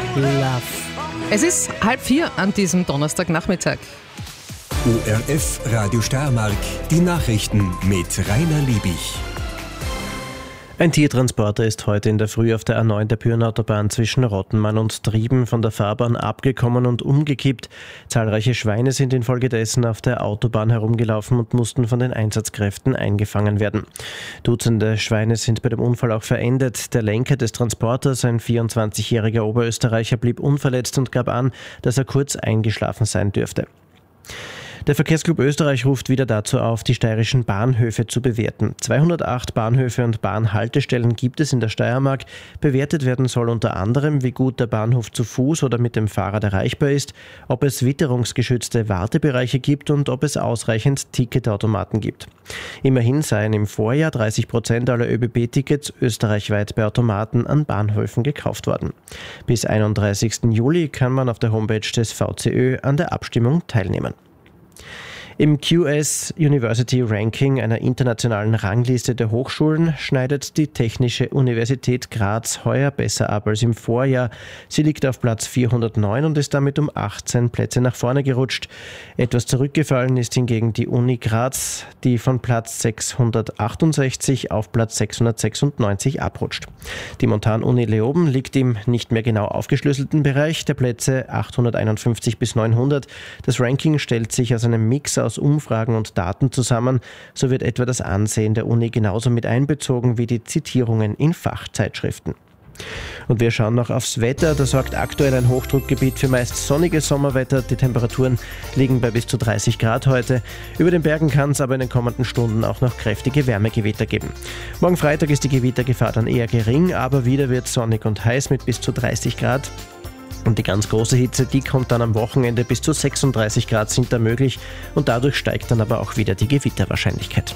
Love. Es ist 3:30 an diesem Donnerstagnachmittag. ORF Radio Steiermark, die Nachrichten mit Rainer Liebig. Ein Tiertransporter ist heute in der Früh auf der A9 der Pyreneeautobahn zwischen Rottenmann und Trieben von der Fahrbahn abgekommen und umgekippt. Zahlreiche Schweine sind infolgedessen auf der Autobahn herumgelaufen und mussten von den Einsatzkräften eingefangen werden. Dutzende Schweine sind bei dem Unfall auch verendet. Der Lenker des Transporters, ein 24-jähriger Oberösterreicher, blieb unverletzt und gab an, dass er kurz eingeschlafen sein dürfte. Der Verkehrsclub Österreich ruft wieder dazu auf, die steirischen Bahnhöfe zu bewerten. 208 Bahnhöfe und Bahnhaltestellen gibt es in der Steiermark. Bewertet werden soll unter anderem, wie gut der Bahnhof zu Fuß oder mit dem Fahrrad erreichbar ist, ob es witterungsgeschützte Wartebereiche gibt und ob es ausreichend Ticketautomaten gibt. Immerhin seien im Vorjahr 30% aller ÖBB-Tickets österreichweit bei Automaten an Bahnhöfen gekauft worden. Bis 31. Juli kann man auf der Homepage des VCÖ an der Abstimmung teilnehmen. Im QS University Ranking, einer internationalen Rangliste der Hochschulen, schneidet die Technische Universität Graz heuer besser ab als im Vorjahr. Sie liegt auf Platz 409 und ist damit um 18 Plätze nach vorne gerutscht. Etwas zurückgefallen ist hingegen die Uni Graz, die von Platz 668 auf Platz 696 abrutscht. Die Montanuni Leoben liegt im nicht mehr genau aufgeschlüsselten Bereich der Plätze 851 bis 900. Das Ranking stellt sich aus einem Mix aus Umfragen und Daten zusammen. So wird etwa das Ansehen der Uni genauso mit einbezogen wie die Zitierungen in Fachzeitschriften. Und wir schauen noch aufs Wetter. Da sorgt aktuell ein Hochdruckgebiet für meist sonniges Sommerwetter. Die Temperaturen liegen bei bis zu 30 Grad heute. Über den Bergen kann es aber in den kommenden Stunden auch noch kräftige Wärmegewitter geben. Morgen Freitag ist die Gewittergefahr dann eher gering, aber wieder wird es sonnig und heiß mit bis zu 30 Grad. Und die ganz große Hitze, die kommt dann am Wochenende. Bis zu 36 Grad sind da möglich und dadurch steigt dann aber auch wieder die Gewitterwahrscheinlichkeit.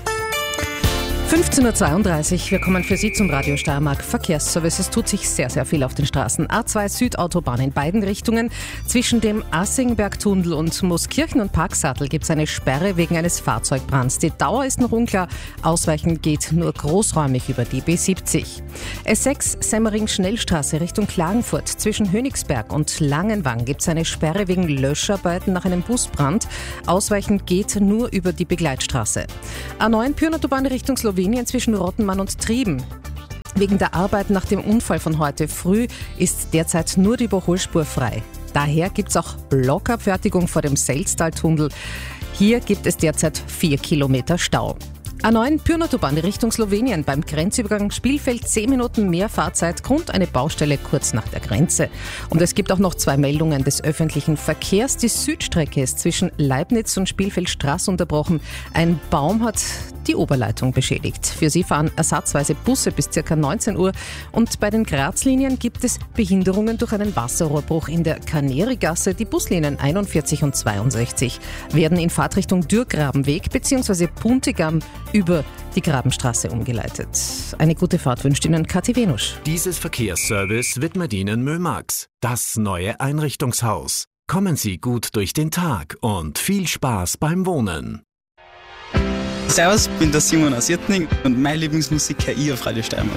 15.32 Uhr, wir kommen für Sie zum Radio Steiermark Verkehrsservice. Es tut sich sehr, sehr viel auf den Straßen. A2 Südautobahn in beiden Richtungen. Zwischen dem Assingbergtunnel und Mooskirchen und Parksattel gibt es eine Sperre wegen eines Fahrzeugbrands. Die Dauer ist noch unklar. Ausweichen geht nur großräumig über die B70. S6 Semmering-Schnellstraße Richtung Klagenfurt. Zwischen Hönigsberg und Langenwang gibt es eine Sperre wegen Löscharbeiten nach einem Busbrand. Ausweichen geht nur über die Begleitstraße. A9 Pyreneeautobahn Richtung Slowenien zwischen Rottenmann und Trieben. Wegen der Arbeit nach dem Unfall von heute früh ist derzeit nur die Überholspur frei. Daher gibt es auch Blockabfertigung vor dem Selztal-Tunnel. Hier gibt es derzeit 4 Kilometer Stau. A9 Pyreneeautobahn Richtung Slowenien, beim Grenzübergang Spielfeld 10 Minuten mehr Fahrzeit, Grund eine Baustelle kurz nach der Grenze. Und es gibt auch noch 2 Meldungen des öffentlichen Verkehrs. Die Südstrecke ist zwischen Leibniz und Spielfeldstraße unterbrochen. Ein Baum hat die Oberleitung beschädigt. Für sie fahren ersatzweise Busse bis ca. 19 Uhr. Und bei den Grazlinien gibt es Behinderungen durch einen Wasserrohrbruch in der Kanerigasse. Die Buslinien 41 und 62 werden in Fahrtrichtung Dürrgrabenweg bzw. Puntigam über die Grabenstraße umgeleitet. Eine gute Fahrt wünscht Ihnen Kathi Venusch. Dieses Verkehrsservice widmet Ihnen Mömax, das neue Einrichtungshaus. Kommen Sie gut durch den Tag und viel Spaß beim Wohnen. Servus, ich bin der Simon aus Irtning und meine Lieblingsmusik höre ich auf Radio Steiermark.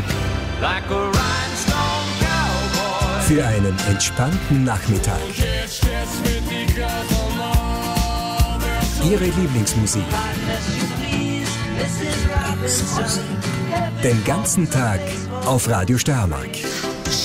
Für einen entspannten Nachmittag. Ihre Lieblingsmusik. Den ganzen Tag auf Radio Steiermark.